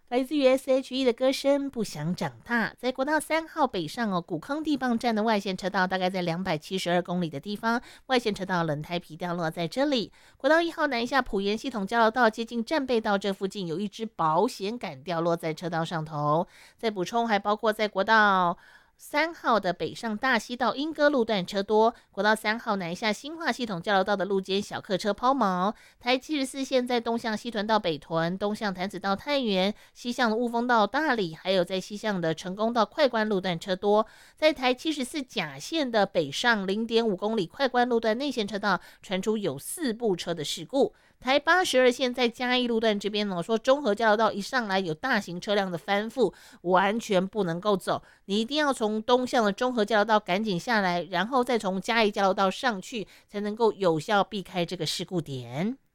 来自于 S.H.E 的歌声《不想长大》。在国道3号北上古坑地磅站的外线车道，大概在272公里的地方，外线车道轮胎皮掉落在这里。国道1号南下埔盐系统交流道接近战备道这附近，有一支保险杆掉落在车道上头。再补充，还包括在国道3号的北上大溪到莺歌路段车多，国道3号南下新化系统交流道的路肩小客车抛锚，台74线在东向西屯到北屯，东向潭子到太原，西向的雾峰到大里，还有在西向的成功到快关路段车多。在台74甲线的北上 0.5 公里快关路段内线车道传出有4部车的事故。台82线在嘉义路段这边说中和交流道一上来有大型车辆的翻覆，完全不能够走，你一定要从东向的中和交流道赶紧下来，然后再从嘉义交流道上去，才能够有效避开这个事故点。